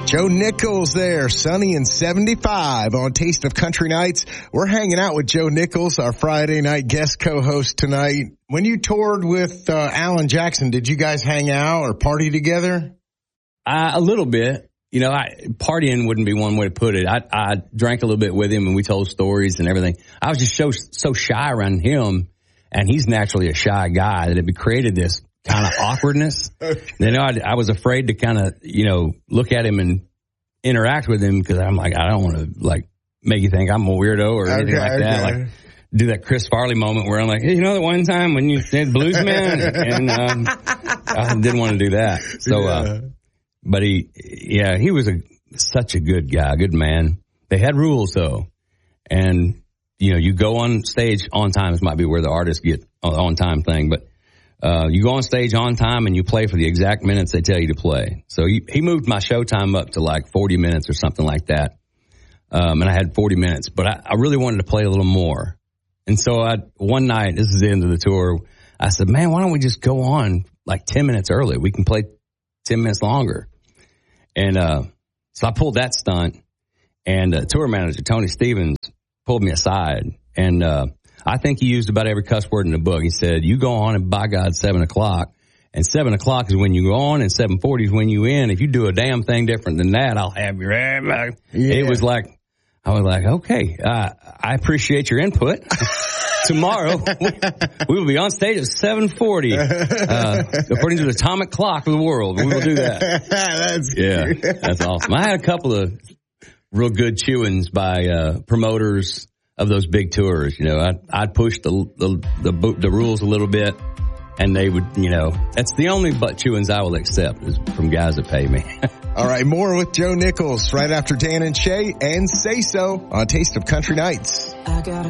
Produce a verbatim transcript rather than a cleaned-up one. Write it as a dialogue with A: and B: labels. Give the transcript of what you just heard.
A: Joe Nichols there, sunny and seventy-five on Taste of Country Nights. We're hanging out with Joe Nichols, our Friday night guest co-host tonight. When you toured with uh, Alan Jackson, did you guys hang out or party together?
B: Uh, a little bit. You know, I, partying wouldn't be one way to put it. I, I drank a little bit with him and we told stories and everything. I was just so, so shy around him, and he's naturally a shy guy, that it created this kind of awkwardness. You know, I, I was afraid to kind of, you know, look at him and interact with him because I'm like, I don't want to like make you think I'm a weirdo or anything
A: okay,
B: like
A: okay.
B: that. Like do that Chris Farley moment where I'm like, hey, you know, the one time when you said Bluesman, and um, I didn't want to do that. So, yeah. uh, but he, yeah, he was a such a good guy, good man. They had rules though, and you know, you go on stage on time. This might be where the artists get on time thing, but. Uh, you go on stage on time and you play for the exact minutes they tell you to play. So he, he moved my show time up to like forty minutes or something like that. Um, and I had forty minutes, but I, I really wanted to play a little more. And so I, one night, this is the end of the tour, I said, man, why don't we just go on like ten minutes early? We can play ten minutes longer. And, uh, so I pulled that stunt, and uh, tour manager, Tony Stevens, pulled me aside, and, uh, I think he used about every cuss word in the book. He said, you go on and by God, seven o'clock. And seven o'clock is when you go on and seven forty is when you in. If you do a damn thing different than that, I'll have your ass back. Yeah. It was like, I was like, okay, uh, I appreciate your input. Tomorrow, we will be on stage at seven forty, uh, according to the atomic clock of the world. We will do that.
A: That's
B: yeah,
A: cute.
B: That's awesome. I had a couple of real good chewings by uh, promoters of those big tours. You know, I'd, I'd push the, the the the rules a little bit, and they would, you know, that's the only butt chewings I will accept is from guys that pay me.
A: All right, more with Joe Nichols right after Dan and Shay and Say So on Taste of Country Nights. I got